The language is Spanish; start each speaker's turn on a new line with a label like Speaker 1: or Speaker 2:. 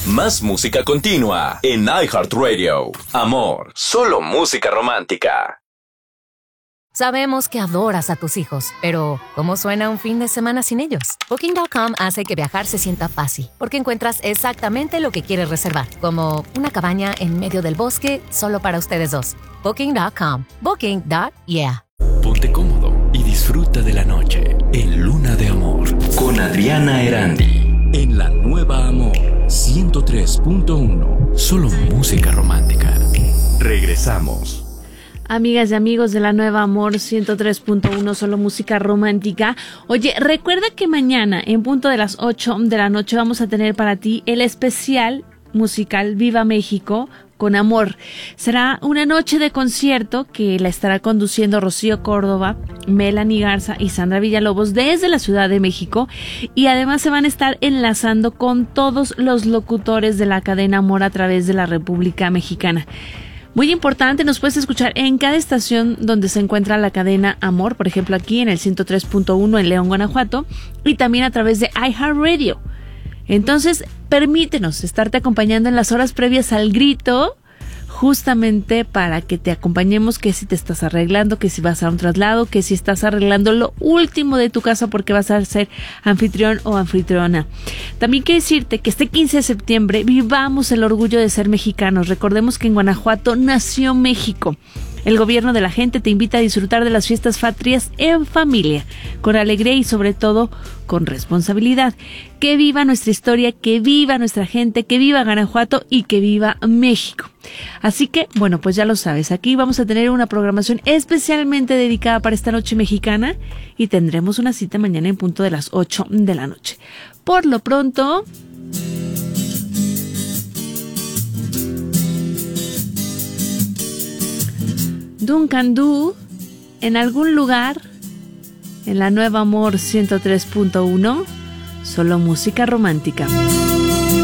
Speaker 1: Más música continua en iHeartRadio. Amor, solo música romántica.
Speaker 2: Sabemos que adoras a tus hijos, pero ¿cómo suena un fin de semana sin ellos? Booking.com hace que viajar se sienta fácil, porque encuentras exactamente lo que quieres reservar, como una cabaña en medio del bosque solo para ustedes dos. Booking.com. Booking.yeah.
Speaker 3: Ponte cómodo y disfruta de la noche en Luna de Amor con Adriana Erandi en la Nueva Amor 103.1. Solo música romántica. Regresamos.
Speaker 4: Amigas y amigos de la Nueva Amor 103.1, solo música romántica. Oye, recuerda que mañana en punto de las 8 de la noche vamos a tener para ti el especial musical Viva México con Amor. Será una noche de concierto que la estará conduciendo Rocío Córdoba, Melanie Garza y Sandra Villalobos desde la Ciudad de México, y además se van a estar enlazando con todos los locutores de la cadena Amor a través de la República Mexicana. Muy importante, nos puedes escuchar en cada estación donde se encuentra la cadena Amor, por ejemplo aquí en el 103.1 en León, Guanajuato, y también a través de iHeartRadio. Entonces, permítenos estarte acompañando en las horas previas al grito, justamente para que te acompañemos, que si te estás arreglando, que si vas a un traslado, que si estás arreglando lo último de tu casa porque vas a ser anfitrión o anfitriona. También quiero decirte que este 15 de septiembre vivamos el orgullo de ser mexicanos. Recordemos que en Guanajuato nació México. El gobierno de la gente te invita a disfrutar de las fiestas patrias en familia, con alegría y sobre todo con responsabilidad. Que viva nuestra historia, que viva nuestra gente, que viva Guanajuato y que viva México. Así que, bueno, pues ya lo sabes, aquí vamos a tener una programación especialmente dedicada para esta noche mexicana y tendremos una cita mañana en punto de las 8 de la noche. Por lo pronto, Duncan Du, en algún lugar, en la Nueva Amor 103.1, solo música romántica.